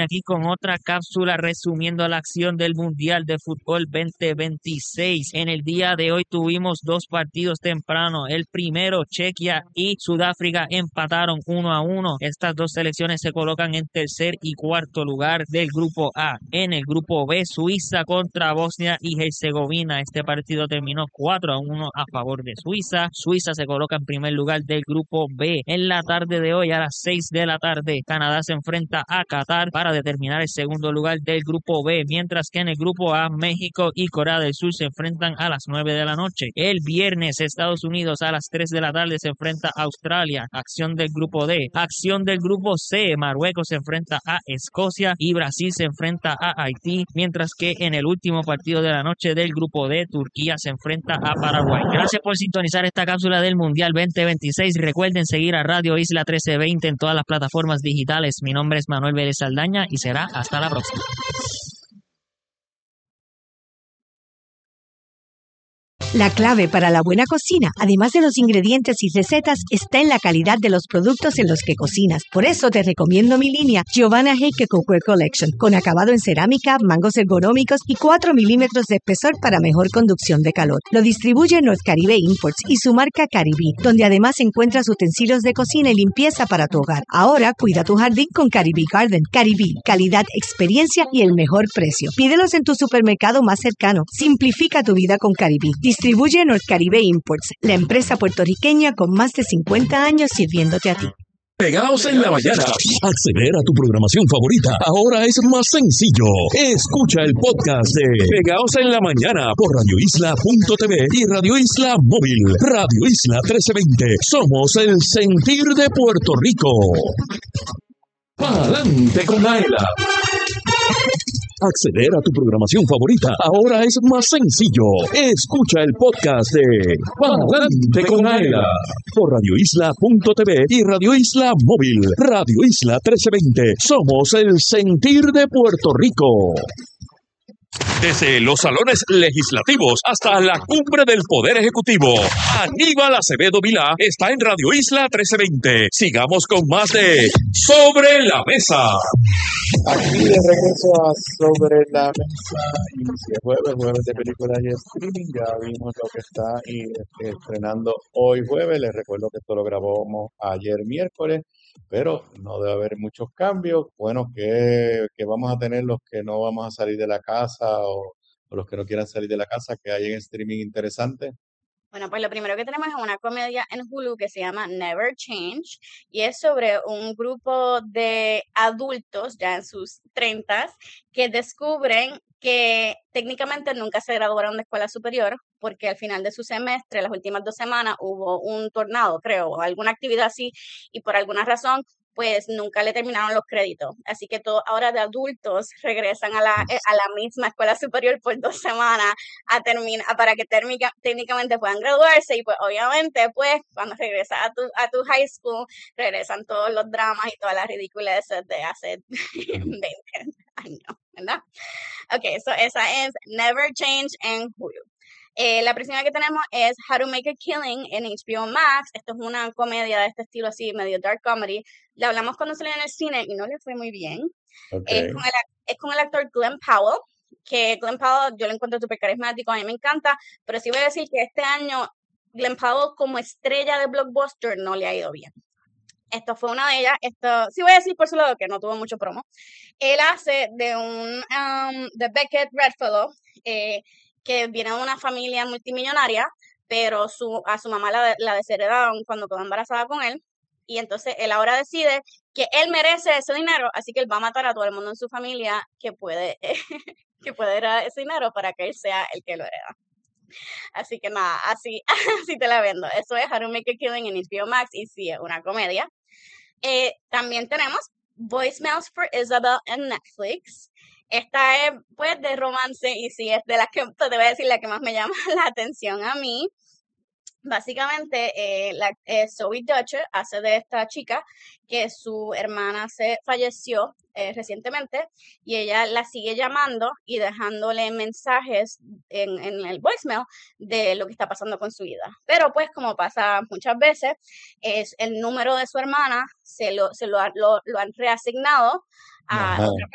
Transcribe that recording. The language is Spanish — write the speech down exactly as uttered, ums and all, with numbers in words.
aquí con otra cápsula resumiendo la acción del Mundial de Fútbol veinte veintiséis. En el día de hoy tuvimos dos partidos temprano. El primero, Chequia y Sudáfrica empataron uno a uno. Estas dos selecciones se colocan en tercer y cuarto lugar del grupo A. En el grupo B, Suiza contra Bosnia y Herzegovina. Este partido terminó cuatro a uno a favor de Suiza. Suiza se coloca en primer lugar del grupo B. En la tarde de hoy, a las seis de la tarde, Canadá se enfrenta a Qatar para determinar el segundo lugar del grupo B, mientras que en el grupo A, México y Corea del Sur se enfrentan a las nueve de la noche. El viernes, Estados Unidos a las tres de la tarde se enfrenta a Australia. Acción del grupo D. Acción del grupo C, Marruecos se enfrenta a Escocia y Brasil se enfrenta a Haití, mientras que en el último partido de la noche del grupo D, Turquía se enfrenta a Paraguay. Gracias por sintonizar esta cápsula del Mundial veinte veintiséis. Recuerden seguir a Radio Isla trece veinte en todas las plataformas digitales. Mi nombre es Manuel Vélez Saldaña y será hasta la próxima. La clave para la buena cocina, además de los ingredientes y recetas, está en la calidad de los productos en los que cocinas. Por eso te recomiendo mi línea Giovanna Heike Cookware Collection, con acabado en cerámica, mangos ergonómicos y cuatro milímetros de espesor para mejor conducción de calor. Lo distribuye North Caribe Imports y su marca Caribbean, donde además encuentras utensilios de cocina y limpieza para tu hogar. Ahora cuida tu jardín con Caribbean Garden. Caribbean, calidad, experiencia y el mejor precio. Pídelos en tu supermercado más cercano. Simplifica tu vida con Caribbean. Distribuye North Caribe Imports, la empresa puertorriqueña con más de cincuenta años sirviéndote a ti. Pegados en la mañana. Acceder a tu programación favorita ahora es más sencillo. Escucha el podcast de Pegados en la mañana por radio isla punto t v y Radio Isla Móvil. Radio Isla trece veinte. Somos el sentir de Puerto Rico. Pa'lante con Aela. Acceder a tu programación favorita ahora es más sencillo. Escucha el podcast de Pa'lante con Aela por radio isla punto t v y Radio Isla Móvil. Radio Isla trece veinte. Somos el sentir de Puerto Rico. Desde los salones legislativos hasta la cumbre del Poder Ejecutivo, Aníbal Acevedo Vilá está en Radio Isla trece veinte. Sigamos con más de Sobre la Mesa. Aquí de regreso a Sobre la Mesa, y si es jueves, jueves de películas y streaming, ya vimos lo que está y, eh, estrenando hoy jueves. Les recuerdo que esto lo grabamos ayer miércoles, pero no debe haber muchos cambios. Bueno, que, que vamos a tener los que no vamos a salir de la casa o, o los que no quieran salir de la casa, que hay en streaming interesante. Bueno, pues lo primero que tenemos es una comedia en Hulu que se llama Never Change y es sobre un grupo de adultos ya en sus treintas que descubren que técnicamente nunca se graduaron de escuela superior porque al final de su semestre, las últimas dos semanas, hubo un tornado, creo, o alguna actividad así, y por alguna razón pues nunca le terminaron los créditos. Así que todos ahora de adultos regresan a la, a la misma escuela superior por dos semanas a terminar, para que térmica, técnicamente puedan graduarse. Y pues obviamente pues cuando regresas a tu, a tu high school, regresan todos los dramas y todas las ridiculeces de hace veinte años, ¿verdad? Ok, so esa es Never Change en Hulu. Eh, la próxima que tenemos es How to Make a Killing en H B O Max. Esto es una comedia de este estilo así, medio dark comedy. La hablamos cuando salió en el cine y no le fue muy bien. Okay. Es, con el, es con el actor Glenn Powell, que Glenn Powell yo lo encuentro súper carismático, a mí me encanta, pero sí voy a decir que este año Glenn Powell como estrella de blockbuster no le ha ido bien. Esto fue una de ellas. Esto sí voy a decir por su lado que no tuvo mucho promo. Él hace de un um, de Beckett Redfellow, eh, que viene de una familia multimillonaria, pero su, a su mamá la, la desheredaron cuando quedó embarazada con él, y entonces él ahora decide que él merece ese dinero, así que él va a matar a todo el mundo en su familia que puede, que puede heredar ese dinero para que él sea el que lo hereda. Así que nada, así, así te la vendo. Eso es How to Make a Killing en H B O Max, y sí, es una comedia. Eh, también tenemos Voicemails for Isabel en Netflix. Esta es pues de romance y sí es de las que te voy a decir la que más me llama la atención a mí. Básicamente, eh, la, eh, Zoe Dutcher hace de esta chica que su hermana se falleció eh, recientemente y ella la sigue llamando y dejándole mensajes en, en el voicemail de lo que está pasando con su vida. Pero pues como pasa muchas veces, es el número de su hermana se lo, se lo, lo, lo han reasignado a Ajá. otra